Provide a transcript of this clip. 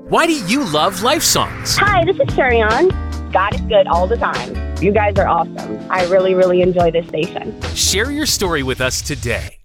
Why do you love Life Songs? Hi, this is Sharion. God is good all the time. You guys are awesome. I really, really enjoy this station. Share your story with us today.